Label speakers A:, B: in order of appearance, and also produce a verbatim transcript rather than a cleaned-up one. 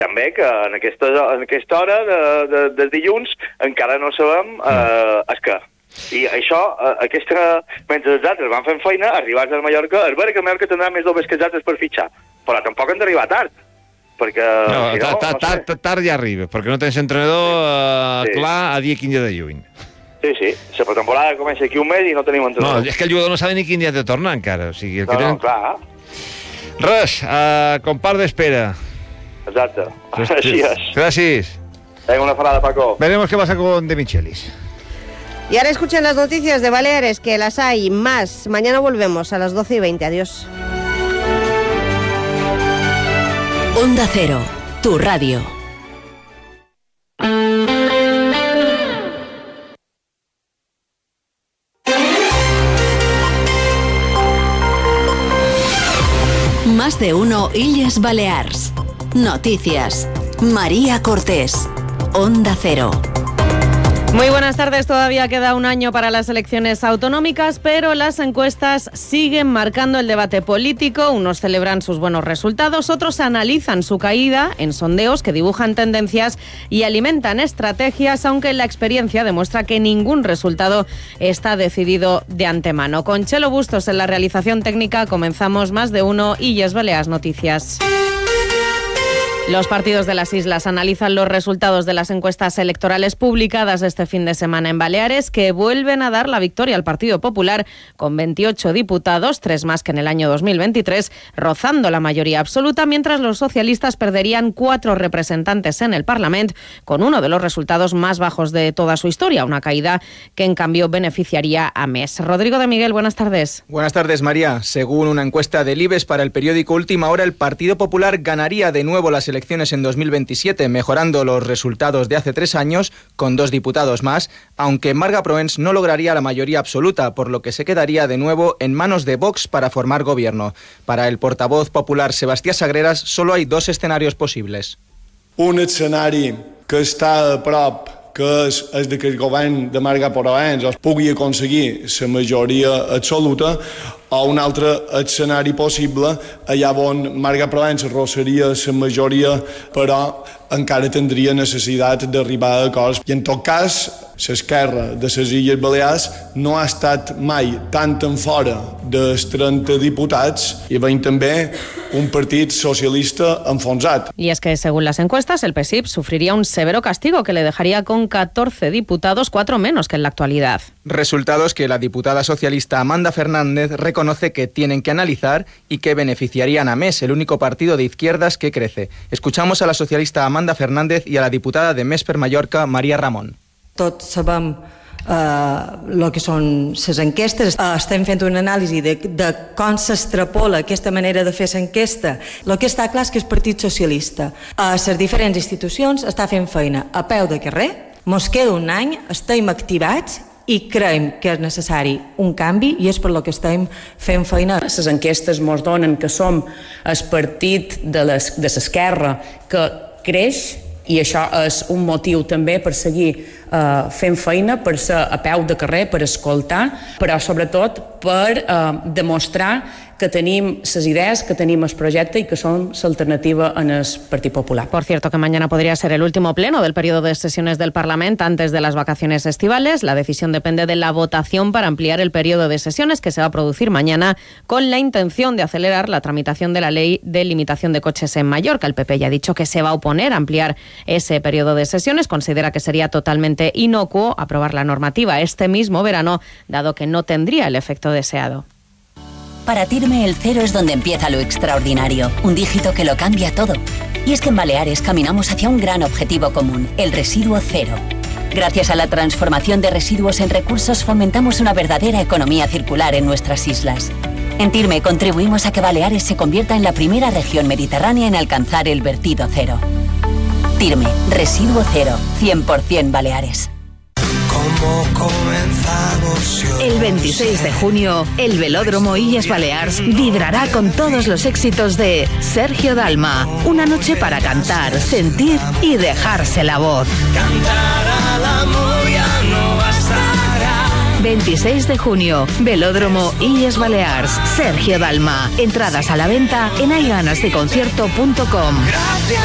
A: també que en aquesta, en aquesta hora de, de, de dilluns encara no sabem eh, és què. I això, eh, aquesta, mentre els altres van fent feina, arribats a Mallorca, és vera que Mallorca tindrà més dobles que els altres per fitxar, però tampoc han d'arribar tard, perquè...
B: No,
A: si no,
B: tard,
A: no sé.
B: tard, tard ja arriba, perquè no tens entrenador eh,
A: Sí.
B: clar a dia quinze de juny.
A: Sí, sí, la pretemporada comença aquí un mes i no tenim entrenador.
B: No, és que el jugador no sabe ni quin dia de tornar encara. O sigui, el que
A: no,
B: tenen...
A: no, clar.
B: Res, uh, compart d'espera.
A: Exacte. Així és.
B: Gràcies.
A: Venga, una parada, Paco.
B: Veremos qué pasa con De Michelis.
C: Y ahora escuchen las noticias de Baleares, que las hay más. Mañana volvemos a las doce y veinte. Adiós.
D: Onda Cero, tu radio. Más de uno Illes Balears. Noticias. María Cortés. Onda Cero.
E: Muy buenas tardes. Todavía queda un año para las elecciones autonómicas, pero las encuestas siguen marcando el debate político. Unos celebran sus buenos resultados, otros analizan su caída en sondeos que dibujan tendencias y alimentan estrategias, aunque la experiencia demuestra que ningún resultado está decidido de antemano. Con Chelo Bustos en la realización técnica comenzamos Más de uno Illes Balears Noticias. Los partidos de las islas analizan los resultados de las encuestas electorales publicadas este fin de semana en Baleares, que vuelven a dar la victoria al Partido Popular con veintiocho diputados, tres más que en el año dos mil veintitrés, rozando la mayoría absoluta, mientras los socialistas perderían cuatro representantes en el Parlamento, con uno de los resultados más bajos de toda su historia, una caída que en cambio beneficiaría a M E S. Rodrigo de Miguel, buenas tardes.
F: Buenas tardes, María. Según una encuesta del IBEX para el periódico Última Hora, el Partido Popular ganaría de nuevo las elecciones en dos mil veintisiete, mejorando los resultados de hace tres años, con dos diputados más, aunque Marga Proens no lograría la mayoría absoluta, por lo que se quedaría de nuevo en manos de Vox para formar gobierno. Para el portavoz popular Sebastià Sagreras, solo hay dos escenarios posibles.
G: Un escenari que està a prop, que és, és de que el govern de Marga Proens pugui aconseguir la majoria absoluta, o un altre escenari possible allà on Marga Proens arrossaria la majoria, però encara tindria necessitat d'arribar a acords. I en tot cas, l'esquerra de les Illes Balears no ha estat mai tan en fora dels trenta diputats i veiem també un partit socialista enfonsat.
E: Y es que, según las encuestas, el P S I P sufriría un severo castigo que le dejaría con catorce diputados, cuatro menos que en la actualidad.
F: Resultados que la diputada socialista Amanda Fernández reconoce que tienen que analizar y que beneficiarían a M E S, el único partido de izquierdas que crece. Escuchamos a la socialista Amanda Fernández y a la diputada de M E S per Mallorca, Maria Ramon.
H: Tots sabem el uh, que són les enquestes. Uh, estem fent una anàlisi de, de com s'extrapola aquesta manera de fer l'enquesta. El que està clar és que el Partit Socialista a les diferents institucions està fent feina a peu de carrer. Mos queda un any, estem activats i creiem que és necessari un canvi i és per lo que estem fent feina.
I: Les enquestes mos donen que som el partit de l'esquerra que creix, i això és un motiu també per seguir eh, fent feina, per ser a peu de carrer, per escoltar, però sobretot per eh, demostrar que tenim les idees, que tenim el projecte y que son la alternativa en el Partido Popular.
E: Por cierto, que mañana podría ser el último pleno del periodo de sesiones del Parlamento antes de las vacaciones estivales. La decisión depende de la votación para ampliar el periodo de sesiones que se va a producir mañana, con la intención de acelerar la tramitación de la ley de limitación de coches en Mallorca. El P P ya ha dicho que se va a oponer a ampliar ese periodo de sesiones. Considera que sería totalmente inocuo aprobar la normativa este mismo verano, dado que no tendría el efecto deseado.
D: Para Tirme el cero es donde empieza lo extraordinario, un dígito que lo cambia todo. Y es que en Baleares caminamos hacia un gran objetivo común, el residuo cero. Gracias a la transformación de residuos en recursos fomentamos una verdadera economía circular en nuestras islas. En Tirme contribuimos a que Baleares se convierta en la primera región mediterránea en alcanzar el vertido cero. Tirme, residuo cero, cien por ciento Baleares.
J: El veintiséis de junio, el Velódromo Illes Balears vibrará con todos los éxitos de Sergio Dalma. Una noche para cantar, sentir y dejarse la voz. veintiséis de junio, Velódromo Illes Balears, Sergio Dalma. Entradas a la venta en hay ganas de concierto punto com.